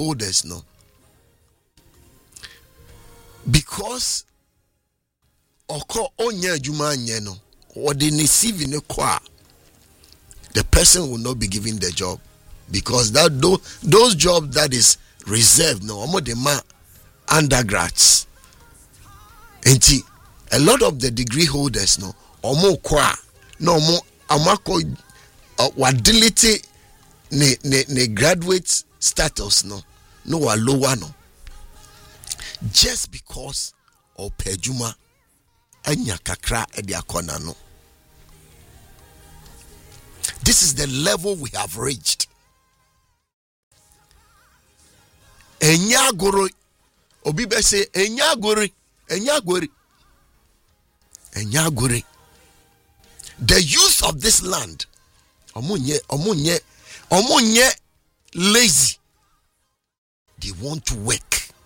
holders no, because oko onya adwuma anye no, or the receive in a kwa, the person will not be given the job, because that those jobs that is reserved no, omo de ma undergrads. And a lot of the degree holders no, omo kwa no omo amako wadility ne graduate status no wa lower no, just because of pejuma anya kakra e dia kona no. This is the level we have reached. Enyagoro obibe say enyagori. The use of this land, omunye lazy. They want to work.